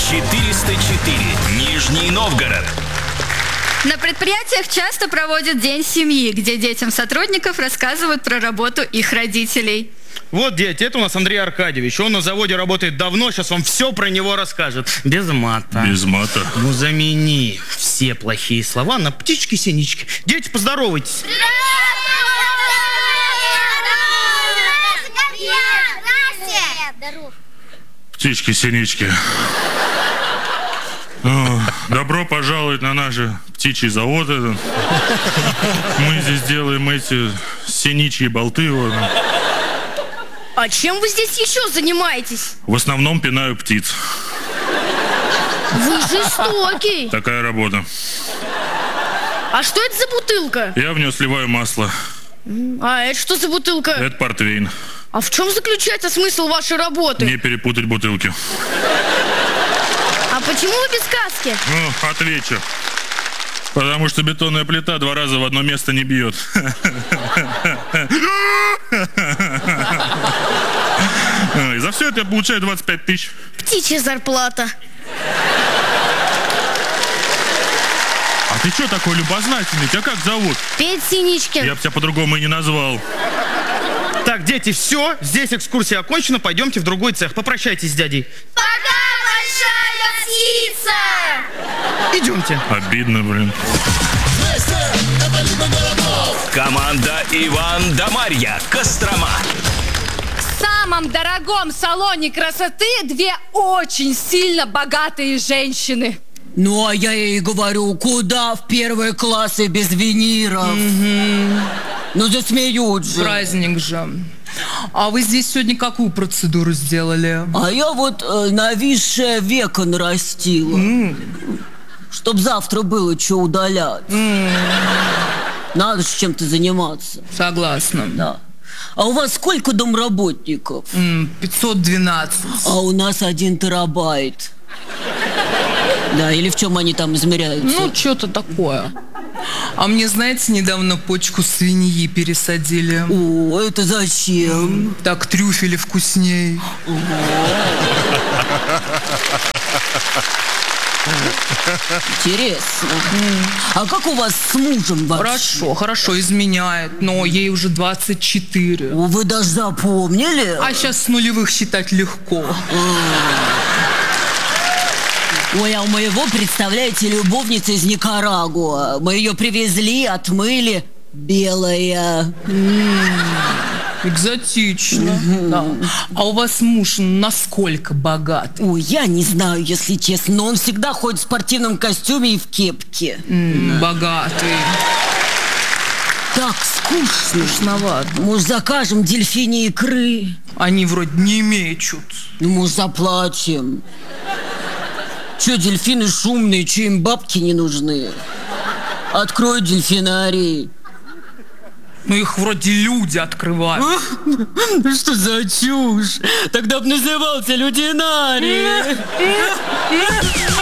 404. Нижний Новгород. На предприятиях часто проводят День семьи, где детям сотрудников рассказывают про работу их родителей. Вот, дети, это у нас Андрей Аркадьевич. Он на заводе работает давно, сейчас вам все про него расскажет. Без мата. Без мата. Ну, замени все плохие слова на птички-синички. Дети, поздоровайтесь. Птички-синички. Добро пожаловать на наш птичий завод этот. Мы здесь делаем эти синичьи болты. Вот. А чем вы здесь еще занимаетесь? В основном пинаю птиц. Вы жестокий. Такая работа. А что это за бутылка? Я в нее сливаю масло. А это что за бутылка? Это портвейн. А в чем заключается смысл вашей работы? Не перепутать бутылки. А почему вы без каски? Ну, отвечу. Потому что бетонная плита 2 раза в одно место не бьет. И за все это я получаю 25 тысяч. Птичья зарплата. А ты что такой любознательный? Тебя как зовут? Петь Синичкин. Я бы тебя по-другому и не назвал. Так, дети, все, здесь экскурсия окончена, пойдемте в другой цех. Попрощайтесь с дядей. Пока, большая птица! Идемте. Обидно, блин. Команда Иван да Марья. Кострома. В самом дорогом салоне красоты 2 очень сильно богатые женщины. Ну, а я ей говорю, куда в первые классы без виниров? Ну, засмеют же. Праздник же. А вы здесь сегодня какую процедуру сделали? А я вот нависшее веко нарастила. Чтоб завтра было что удалять. Надо же чем-то заниматься. Согласна. Да. А у вас сколько домработников? 512. А у нас 1 терабайт. Да, или в чем они там измеряются? Ну, что-то такое. А мне, знаете, недавно почку свиньи пересадили. О, это зачем? Так трюфели вкусней. Интересно. А как у вас с мужем вообще? Хорошо, изменяет, но ей уже 24. О, вы даже запомнили? А сейчас с нулевых считать легко. Ой, а у моего, представляете, любовница из Никарагуа. Мы ее привезли, отмыли. Белая. Экзотично. Да. А у вас муж насколько богат? Ой, я не знаю, если честно, но он всегда ходит в спортивном костюме и в кепке. Богатый. Так скучно. Скучновато. Может, закажем дельфини икры? Они вроде не мечут. Ну, может, заплатим. Че, дельфины шумные, че им бабки не нужны? Открой дельфинарий. Ну, их вроде люди открывают. Что за чушь? Тогда бы назывался людинарий.